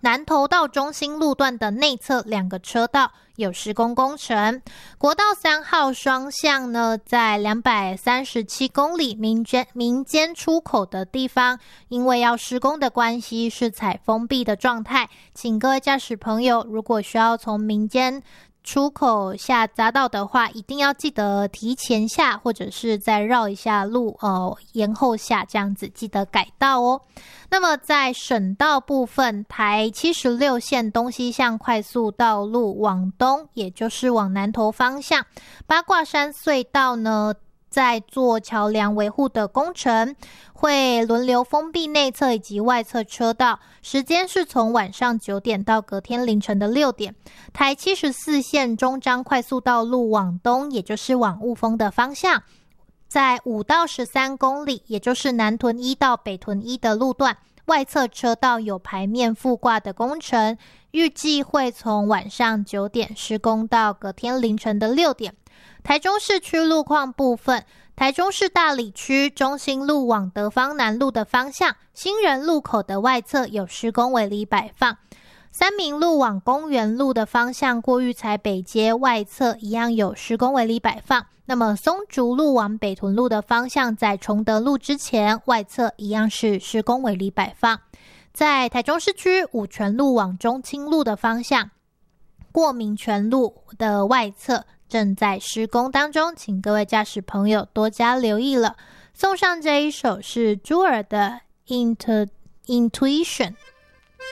南投到中心路段的内侧2个车道有施工工程。国道3号双向呢，在237公里民间出口的地方，因为要施工的关系是采封闭的状态，请各位驾驶朋友如果需要从民间出口下匝道的话，一定要记得提前下，或者是再绕一下路延后下，这样子记得改道哦。那么在省道部分，台76线东西向快速道路往东，也就是往南投方向，八卦山隧道呢在做桥梁维护的工程，会轮流封闭内侧以及外侧车道，时间是从晚上9点到隔天凌晨的6点。台74线中彰快速道路往东，也就是往雾峰的方向，在5到13公里，也就是南屯1到北屯1的路段，外侧车道有排面覆挂的工程，预计会从晚上9点施工到隔天凌晨的6点。台中市区路况部分，台中市大里区中心路往德芳南路的方向，新人路口的外侧有施工围篱摆放。三民路往公园路的方向，过育才北街外侧一样有施工围篱摆放。那么松竹路往北屯路的方向，在崇德路之前外侧一样是施工围篱摆放。在台中市区五权路往中清路的方向，过民权路的外侧正在施工当中，请各位驾驶朋友多加留意了。送上这一首是朱尔的 Intuition。